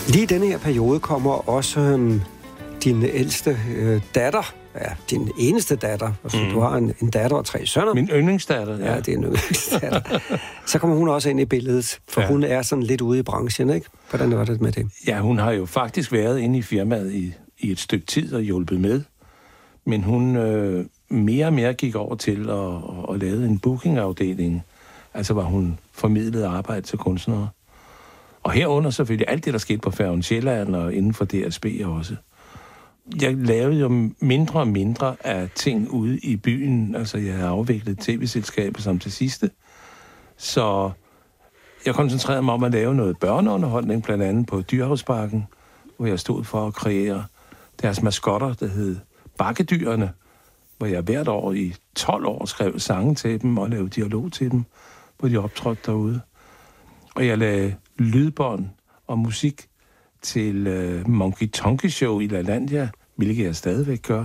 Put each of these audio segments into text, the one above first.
Lige i denne her periode kommer også din ældste datter, din eneste datter, altså du har en datter og 3 sønner. Min yndlingsdatter, ja. Ja, det er en yndlingsdatter. Så kommer hun også ind i billedet, for hun er sådan lidt ude i branchen, ikke? Hvordan var det med det? Ja, hun har jo faktisk været inde i firmaet i et stykke tid og hjulpet med, men hun mere og mere gik over til at lave en bookingafdeling, altså hvor hun formidlede arbejde til kunstnere. Og herunder selvfølgelig alt det, der skete på Færgen Sjælland og inden for DSB også. Jeg lavede jo mindre og mindre af ting ude i byen. Altså, jeg har afviklet tv-selskabet som til sidste. Så jeg koncentrerede mig om at lave noget børneunderholdning, blandt andet på Dyrehavsparken, hvor jeg stod for at kreere deres maskotter, der hed Bakkedyrene, hvor jeg hvert år i 12 år skrev sange til dem og lavede dialog til dem, hvor de optrådte derude. Og jeg lavede lydbånd og musik til Monkey Tonky Show i LaLandia, hvilket jeg stadigvæk gør.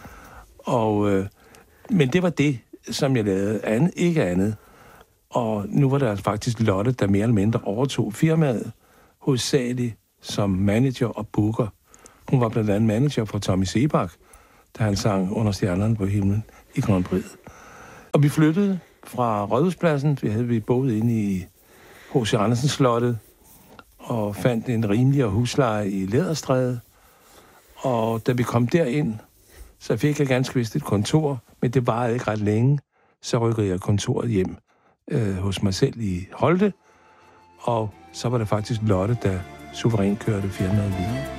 Men det var det, som jeg lavede, ikke andet. Og nu var der faktisk Lotte, der mere eller mindre overtog firmaet, hovedsageligt som manager og booker. Hun var blandt andet manager for Tommy Sebak, da han sang Under stjernerne på himlen i Grand Prix. Og vi flyttede fra Rådhuspladsen, vi boede inde i H.C. Andersen Slottet, og fandt en rimeligere husleje i Læderstræde. Og da vi kom derind, så fik jeg ganske vist et kontor, men det varede ikke ret længe. Så rykkede jeg kontoret hjem hos mig selv i Holte, og så var det faktisk Lotte, der suverænt kørte firmaet videre.